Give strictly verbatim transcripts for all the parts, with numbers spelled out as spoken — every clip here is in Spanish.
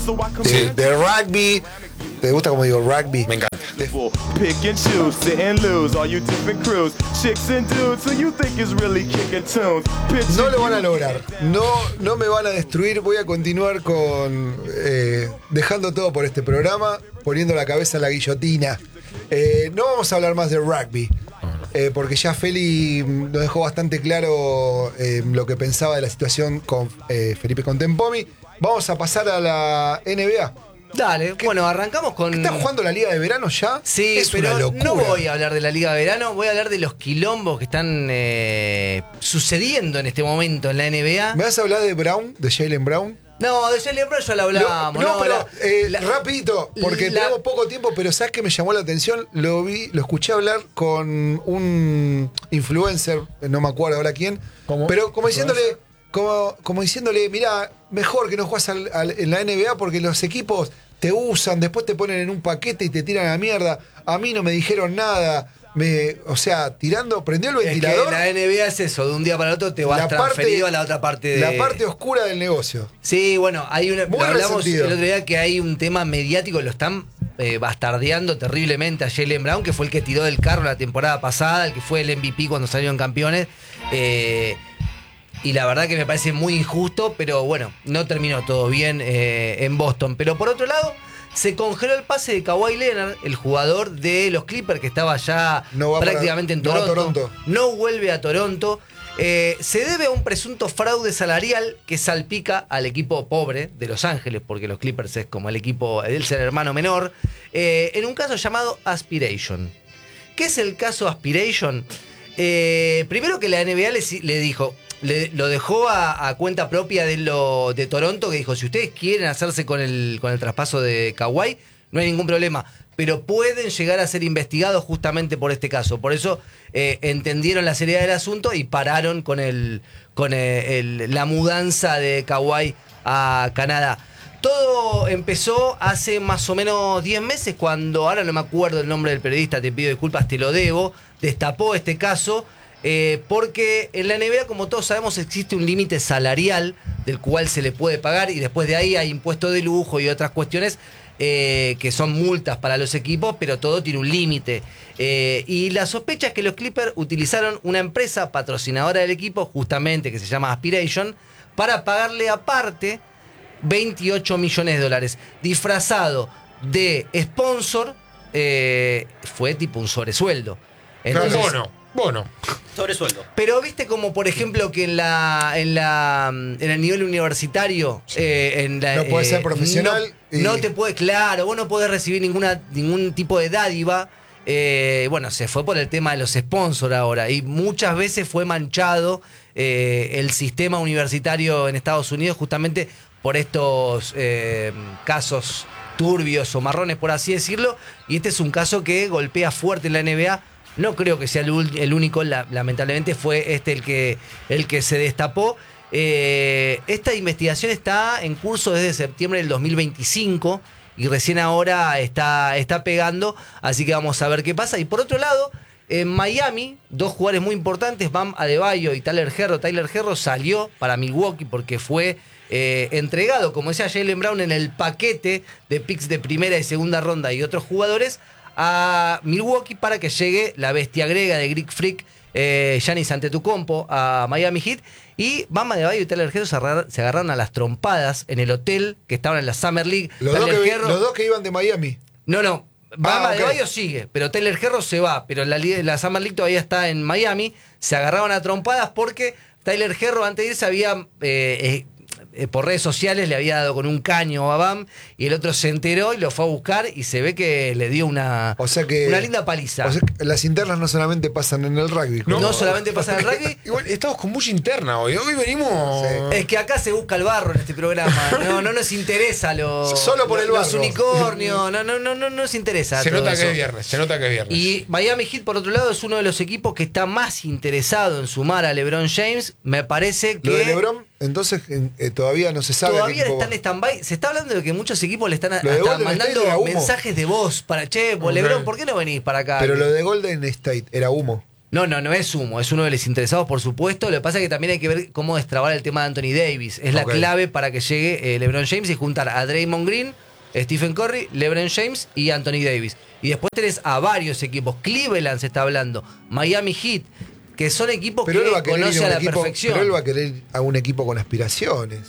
de, de rugby. ¿Te gusta como digo rugby? Me encanta. Pick and choose, sit and lose, all you different crews, chicks and dudes, so you think is really kicking tunes. No lo van a lograr, no, no me van a destruir. Voy a continuar con eh, dejando todo por este programa, poniendo la cabeza en la guillotina. Eh, no vamos a hablar más de rugby, eh, porque ya Feli nos dejó bastante claro eh, lo que pensaba de la situación con eh, Felipe Contempomi. Vamos a pasar a la N B A. Dale, bueno, arrancamos con... ¿Estás jugando la Liga de Verano ya? Sí, es pero una locura. No voy a hablar de la Liga de Verano, voy a hablar de los quilombos que están eh, sucediendo en este momento en la N B A. ¿Me vas a hablar de Brown, de Jaylen Brown? No, de Jaylen Brown ya lo hablamos. No, no, no pero la, eh, la, rapidito, porque la, tenemos poco tiempo, pero ¿sabes qué me llamó la atención? Lo vi, lo escuché hablar con un influencer, no me acuerdo ahora quién, ¿Cómo? pero como diciéndole, como, como diciéndole, mirá, mejor que no juegas al, al, en la N B A porque los equipos te usan, después te ponen en un paquete y te tiran a la mierda. A mí no me dijeron nada. Me, o sea, tirando, prendió el ventilador. Es que la N B A es eso, de un día para el otro te vas la transferido parte, a la otra parte de... La parte oscura del negocio. Sí, bueno, hay una, Muy hablamos resentido. el otro día que hay un tema mediático, lo están eh, bastardeando terriblemente a Jaylen Brown, que fue el que tiró del carro la temporada pasada, el que fue el M V P cuando salieron campeones. Eh, y la verdad que me parece muy injusto, pero bueno, no terminó todo bien eh, en Boston. Pero por otro lado, se congeló el pase de Kawhi Leonard, el jugador de los Clippers que estaba ya no va prácticamente para, en Toronto. No, a Toronto. No vuelve a Toronto. Eh, se debe a un presunto fraude salarial que salpica al equipo pobre de Los Ángeles, porque los Clippers es como el equipo del ser hermano menor, eh, en un caso llamado Aspiration. ¿Qué es el caso Aspiration? Eh, primero que la N B A le, le dijo... Le, lo dejó a, a cuenta propia de, lo, de Toronto, que dijo, si ustedes quieren hacerse con el, con el traspaso de Kawhi, no hay ningún problema, pero pueden llegar a ser investigados justamente por este caso. Por eso eh, entendieron la seriedad del asunto y pararon con, el, con el, el, la mudanza de Kawhi a Canadá. Todo empezó hace más o menos diez meses, cuando, ahora no me acuerdo el nombre del periodista, te pido disculpas, te lo debo, destapó este caso. Eh, porque en la N B A, como todos sabemos, existe un límite salarial del cual se le puede pagar y después de ahí hay impuestos de lujo y otras cuestiones eh, que son multas para los equipos, pero todo tiene un límite. Eh, y la sospecha es que los Clippers utilizaron una empresa patrocinadora del equipo, justamente que se llama Aspiration, para pagarle aparte veintiocho millones de dólares, disfrazado de sponsor, eh, fue tipo un sobresueldo. Entonces, claro, bono. Bono. Sobresueldo. Pero viste como por ejemplo que en la en la en el nivel universitario eh, en la, no puede eh, ser profesional no, y... no te puede, claro, vos no podés recibir ninguna ningún tipo de dádiva. Eh, bueno, se fue por el tema de los sponsors ahora y muchas veces fue manchado eh, el sistema universitario en Estados Unidos justamente por estos eh, casos turbios o marrones, por así decirlo, y este es un caso que golpea fuerte en la N B A. No creo que sea el, el único, la, lamentablemente fue este el que, el que se destapó. Eh, esta investigación está en curso desde septiembre del dos mil veinticinco y recién ahora está, está pegando, así que vamos a ver qué pasa. Y por otro lado, en Miami, dos jugadores muy importantes, Bam Adebayo y Tyler Herro. Tyler Herro salió para Milwaukee porque fue eh, entregado, como decía Jaylen Brown, en el paquete de picks de primera y segunda ronda y otros jugadores a Milwaukee para que llegue la bestia griega de Greek Freak, eh, Giannis Antetokounmpo, a Miami Heat. Y Bam Adebayo y Tyler Herro se, agarrar, se agarraron a las trompadas en el hotel que estaban en la Summer League. Los, dos que, Herro, los dos que iban de Miami. No, no. Bam ah, Adebayo okay. sigue, pero Tyler Herro se va. Pero la, la Summer League todavía está en Miami. Se agarraron a trompadas porque Tyler Herro antes de irse había... Eh, eh, por redes sociales le había dado con un caño a Bam y el otro se enteró y lo fue a buscar y se ve que le dio una, o sea que, una linda paliza. O sea que las internas no solamente pasan en el rugby. No, no solamente pasan en el rugby. Igual estamos con mucha interna hoy. Hoy venimos. Sí. Es que acá se busca el barro en este programa. No, no nos interesa lo, solo por el los barro. unicornios. No, no, no, no nos interesa. Se todo nota eso. que es viernes. Se nota que es viernes. Y Miami Heat, por otro lado, es uno de los equipos que está más interesado en sumar a LeBron James. Me parece que. Lo de LeBron, entonces eh, todavía no se sabe. Todavía está en stand-by. Se está hablando de que muchos equipos le están Lo de hasta Golden mandando State era humo. mensajes de voz para, che, pues, Ok. LeBron, ¿por qué no venís para acá? Pero lo de Golden State era humo. No, no, no es humo, es uno de los interesados, por supuesto. Lo que pasa es que también hay que ver cómo destrabar el tema de Anthony Davis. Es la Ok. clave para que llegue eh, LeBron James y juntar a Draymond Green, Stephen Curry, LeBron James y Anthony Davis. Y después tenés a varios equipos. Cleveland se está hablando, Miami Heat, que son equipos Pero él que va a querer ir conoce a a un la equipo, perfección. pero él va a querer ir a un equipo con aspiraciones.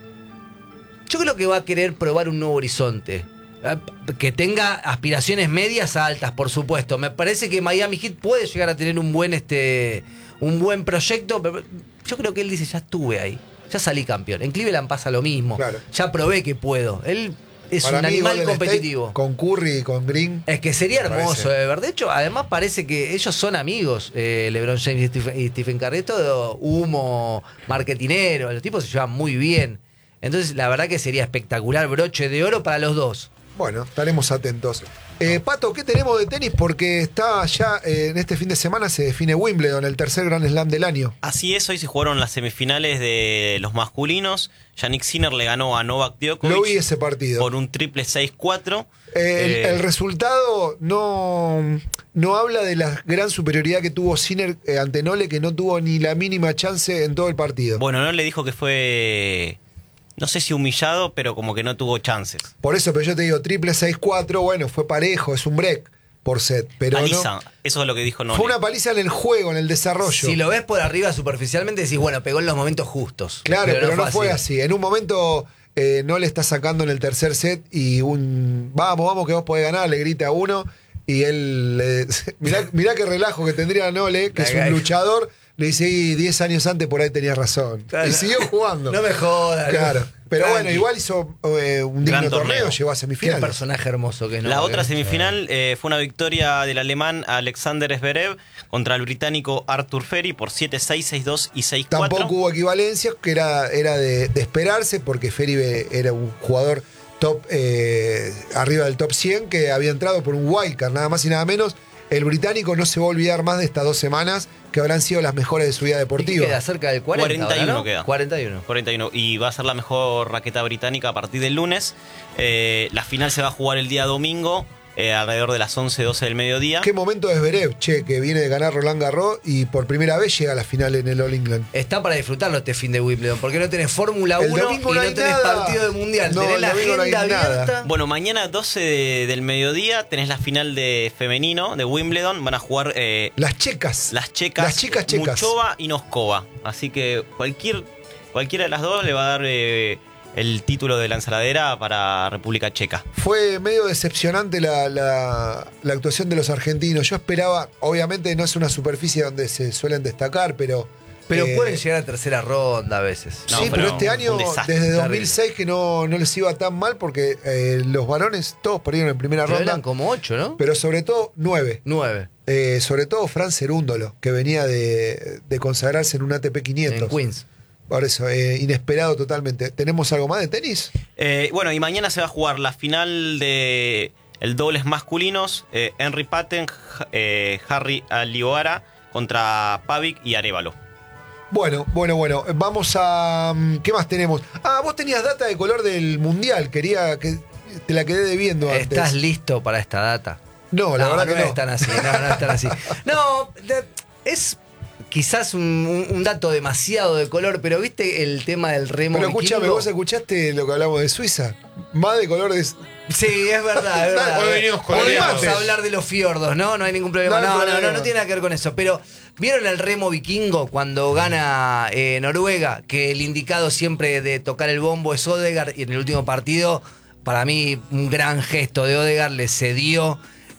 Yo creo que va a querer probar un nuevo horizonte. Eh, Que tenga aspiraciones medias a altas, por supuesto. Me parece que Miami Heat puede llegar a tener un buen, este, un buen proyecto. Pero yo creo que él dice, ya estuve ahí. Ya salí campeón. En Cleveland pasa lo mismo. Claro. Ya probé que puedo. Él es Para un mí, animal Golden State, competitivo. con Curry y con Green. Es que sería Me hermoso, parece. de verdad. De hecho, además parece que ellos son amigos, eh, LeBron James y Stephen, y Stephen Curry. Es todo humo marketinero. Los tipos se llevan muy bien. Entonces, la verdad que sería espectacular. Broche de oro para los dos. Bueno, estaremos atentos. Eh, Pato, ¿qué tenemos de tenis? Porque está ya eh, en este fin de semana se define Wimbledon, el tercer Grand Slam del año. Así es, hoy se jugaron las semifinales de los masculinos. Yannick Sinner le ganó a Novak Djokovic Lo vi ese partido. por un triple seis cuatro. Eh, el, Eh, el resultado no, no habla de la gran superioridad que tuvo Sinner eh, ante Nole, que no tuvo ni la mínima chance en todo el partido. Bueno, no le dijo que fue, no sé si humillado, pero como que no tuvo chances. Por eso, pero yo te digo, triple seis cuatro, bueno, fue parejo, es un break por set. Pero Paliza, no, eso es lo que dijo Nole. fue una paliza en el juego, en el desarrollo. Si lo ves por arriba superficialmente, decís, bueno, pegó en los momentos justos. Claro, pero, no fue así. En un momento eh, no le está sacando en el tercer set y un vamos, vamos que vos podés ganar, le grita a uno y él le- mirá, mirá qué relajo que tendría Nole, que es un luchador, le dice, y diez años antes por ahí tenías razón. Claro. Y siguió jugando. No me jodas. Claro. no. Pero Tranqui. bueno, igual hizo eh, un digno Gran torneo, torneo. llegó a Qué semifinales. personaje hermoso que es. La ¿no? otra Eh, semifinal eh, fue una victoria del alemán Alexander Zverev contra el británico Arthur Ferry por siete seis, seis dos y seis cuatro. Tampoco hubo equivalencias, que era, era de, de esperarse, porque Feribe era un jugador top eh, arriba del top cien, que había entrado por un wildcard, nada más y nada menos. El británico no se va a olvidar más de estas dos semanas, que habrán sido las mejores de su vida ¿y qué deportiva. queda cerca del cuarenta. cuarenta y uno ahora, ¿no? queda. cuarenta y uno. cuarenta y uno. Y va a ser la mejor raqueta británica a partir del lunes. Eh, la final se va a jugar el día domingo, eh, alrededor de las once, doce del mediodía. Qué momento es Zverev, che, que viene de ganar Roland Garros y por primera vez llega a la final en el All England. Está para disfrutarlo este fin de Wimbledon, porque no tenés Fórmula El uno domingo y no no hay tenés nada. partido de Mundial. No, tenés el la domingo no hay agenda nada. abierta. Bueno, mañana doce de- del mediodía tenés la final de femenino de Wimbledon. Van a jugar eh, Las checas. las checas, Las chicas checas. Muchova y Noskova. Así que cualquier, cualquiera de las dos le va a dar eh, el título de la ensaladera para República Checa. Fue medio decepcionante la, la- la actuación de los argentinos. Yo esperaba, obviamente no es una superficie donde se suelen destacar, pero... Pero eh, pueden llegar a tercera ronda a veces. No, sí, pero, pero este año, un desastre. desde Terrible. dos mil seis, que no, no les iba tan mal porque eh, los varones todos perdieron en primera Pero ronda, eran como ocho, ¿no? pero sobre todo nueve. Nueve. Eh, sobre todo Fran Cerúndolo, que venía de, de consagrarse en un A T P quinientos. En Queens. Por eso, eh, inesperado totalmente. ¿Tenemos algo más de tenis? Eh, bueno, y mañana se va a jugar la final de el dobles masculinos. Eh, Henry Patten, eh, Harry Alioara contra Pavic y Arévalo. Bueno, bueno, bueno. Vamos a... mm, ¿Qué más tenemos? Ah, vos tenías data de color del Mundial. Quería que... Te la quedé debiendo antes. ¿Estás listo para esta data? No, la verdad que no. es tan así, no, no es tan así. No, de- es quizás un, un- un dato demasiado de color, pero ¿viste el tema del remo Pero escúchame, vikingo? ¿vos escuchaste lo que hablamos de Suiza? Más de color de... Sí, es verdad, es verdad. Hoy venimos Podemos coloreados. hablar de los fiordos, ¿no? No hay ningún problema. No hay No, no, no, problema. no, tiene nada que ver con eso. Pero, ¿vieron el remo vikingo cuando gana eh, Noruega? Que el indicado siempre de tocar el bombo es Odegaard, y en el último partido, para mí, un gran gesto de Odegaard, le cedió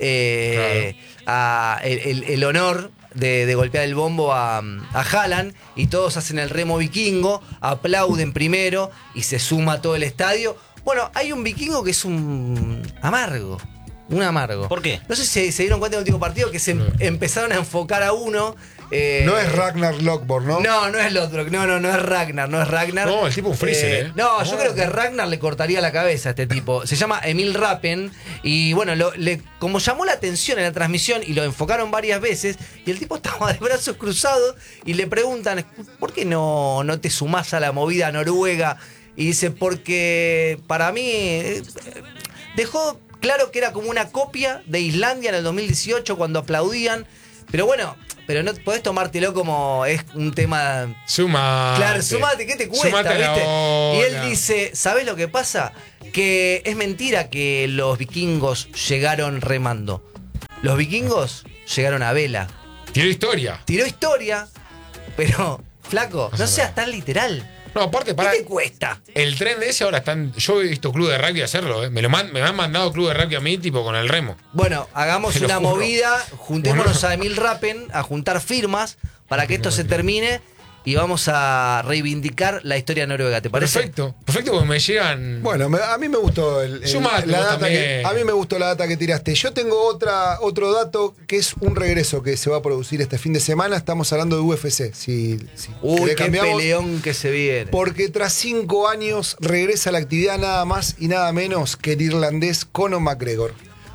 eh, a el, el- el honor de, de golpear el bombo a, a Haaland, y todos hacen el remo vikingo, aplauden primero y se suma todo el estadio. Bueno, hay un vikingo que es un amargo. Un amargo. ¿Por qué? No sé si se dieron cuenta en el último partido que se em- empezaron a enfocar a uno. eh, No es Ragnar Lockborn, ¿no? No, no es Lothbrok. No, no, no es Ragnar. No es Ragnar. No, el tipo un freezer, ¿eh? No, yo No. creo que Ragnar le cortaría la cabeza a este tipo. Se llama Emil Rappen. Y bueno, lo- le, como llamó la atención en la transmisión y lo enfocaron varias veces, y el tipo estaba de brazos cruzados y le preguntan, ¿por qué no, no te sumás a la movida noruega? Y dice, porque para mí eh, dejó claro que era como una copia de Islandia en el dos mil dieciocho cuando aplaudían, Pero bueno, pero no podés tomártelo como es un tema. Sumate. Claro, sumate, ¿qué te cuesta? Sumate la ¿viste? ola. Y él dice, ¿sabés lo que pasa? Que es mentira que los vikingos llegaron remando. Los vikingos llegaron a vela. Tiró historia. Tiró historia, pero, flaco, no Eso seas no. tan literal. No, aparte, ¿Qué para. te cuesta? El tren de ese ahora están. Yo he visto club de rugby hacerlo, ¿eh? Me, lo man- me han mandado club de rugby a mí, tipo con el remo. Bueno, hagamos Te lo una juro. movida, juntémonos Bueno. a Emil Rappen a juntar firmas para que esto se termine y vamos a reivindicar la historia noruega, ¿te parece? Perfecto. Perfecto, porque me llegan. Bueno, me- a mí me gustó el, el- Sumate, la vos data que, también. a mí me gustó la data que tiraste. Yo tengo otra otro dato que es un regreso que se va a producir este fin de semana. Estamos hablando de U F C. Si, si Uy, querés qué cambiamos. peleón que se viene. Porque tras cinco años regresa a la actividad nada más y nada menos que el irlandés Conor McGregor.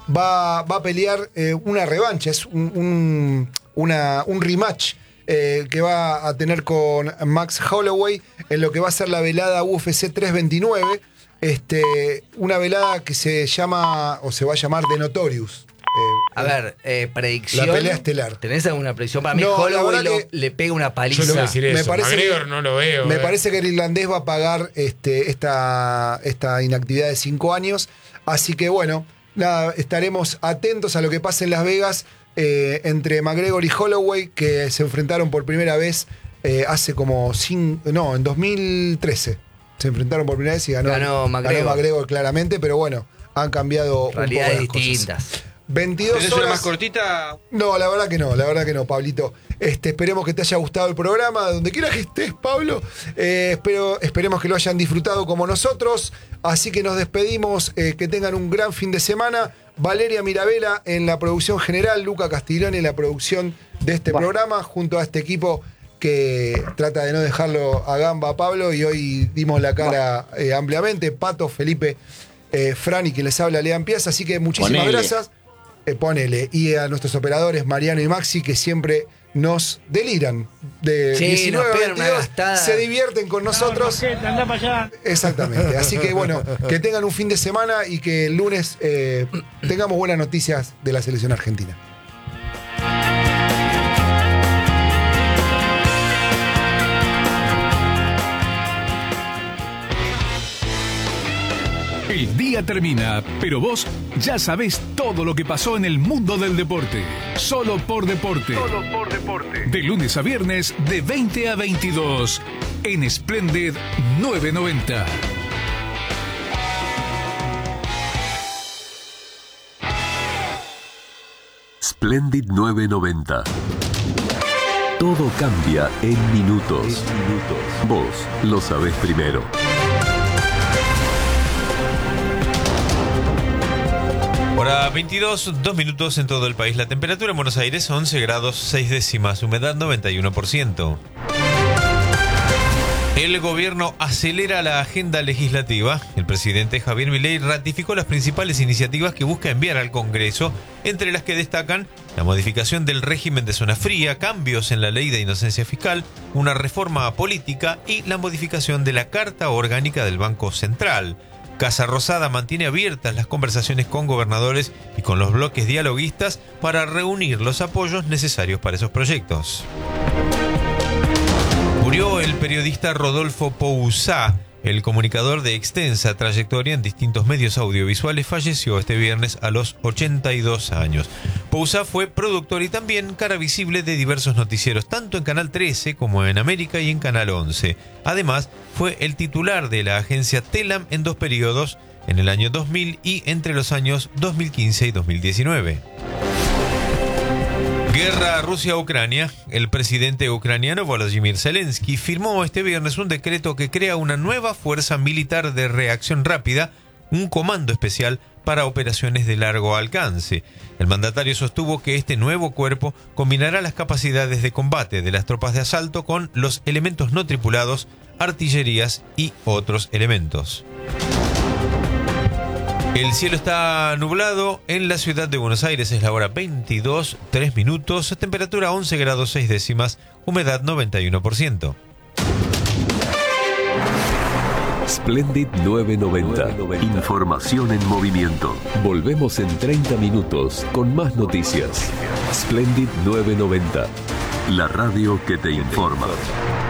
Va, va a pelear eh, una revancha, es un, un, una- un rematch eh, que va a tener con Max Holloway en lo que va a ser la velada U F C trescientos veintinueve. Este, una velada que se llama, o se va a llamar The Notorious. Eh, A ver, eh, predicción. La pelea estelar. ¿Tenés alguna predicción? Para mí, No, la Holloway verdad lo- que- le pega una Yo paliza. le voy a decir Me eso. parece McGregor que- no lo veo. Me eh. parece que el irlandés va a pagar este, esta, esta inactividad de cinco años. Así que bueno, nada, estaremos atentos a lo que pase en Las Vegas eh, entre McGregor y Holloway, que se enfrentaron por primera vez eh, hace como cinco, no, en dos mil trece. Se enfrentaron por primera vez y ganó, Ganó McGregor. McGregor claramente, pero bueno, han cambiado un Realidades poco las cosas. distintas. veintidós ¿Tenés horas. una más cortita? No, la verdad que no, la verdad que no, Pablito. Este, esperemos que te haya gustado el programa, donde quiera que estés, Pablo. Eh, espero, esperemos que lo hayan disfrutado como nosotros. Así que nos despedimos, eh, que tengan un gran fin de semana. Valeria Mirabella en la producción general, Luca Castiglione en la producción de este programa, junto a este equipo que trata de no dejarlo a gamba a Pablo, y hoy dimos la cara eh, ampliamente. Pato, Felipe, eh, Fran y quien les habla, Lean Piazza. Así que muchísimas Ponele. gracias. Eh, ponele. Y a nuestros operadores Mariano y Maxi, que siempre nos deliran de Sí, diecinueve nos a pegan una veintidós, gastada. se divierten con nosotros. Exactamente. Así que bueno, que tengan un fin de semana y que el lunes eh, tengamos buenas noticias de la selección argentina. El día termina, pero vos ya sabés todo lo que pasó en el mundo del deporte. Solo por deporte. Solo por deporte. De lunes a viernes, de veinte a veintidós, en Splendid novecientos noventa. Splendid novecientos noventa. Todo cambia en minutos. Vos lo sabés primero. Hora veintidós, dos minutos en todo el país. La temperatura en Buenos Aires once grados seis décimas, humedad noventa y uno por ciento. El gobierno acelera la agenda legislativa. El presidente Javier Milei ratificó las principales iniciativas que busca enviar al Congreso, entre las que destacan la modificación del régimen de zona fría, cambios en la ley de inocencia fiscal, una reforma política y la modificación de la Carta Orgánica del Banco Central. Casa Rosada mantiene abiertas las conversaciones con gobernadores y con los bloques dialoguistas para reunir los apoyos necesarios para esos proyectos. Murió el periodista Rodolfo Pousá, el comunicador de extensa trayectoria en distintos medios audiovisuales, falleció este viernes a los ochenta y dos años. Pousá fue productor y también cara visible de diversos noticieros, tanto en Canal trece como en América y en Canal once. Además, fue el titular de la agencia Telam en dos periodos, en el año dos mil y entre los años dos mil quince y dos mil diecinueve. Guerra Rusia-Ucrania. El presidente ucraniano Volodymyr Zelensky firmó este viernes un decreto que crea una nueva fuerza militar de reacción rápida, un comando especial para operaciones de largo alcance. El mandatario sostuvo que este nuevo cuerpo combinará las capacidades de combate de las tropas de asalto con los elementos no tripulados, artillerías y otros elementos. El cielo está nublado en la ciudad de Buenos Aires, es la hora veintidós, tres minutos, temperatura once grados seis décimas, humedad noventa y uno por ciento. Splendid novecientos noventa. Información en movimiento. Volvemos en treinta minutos con más noticias. Splendid novecientos noventa. La radio que te informa.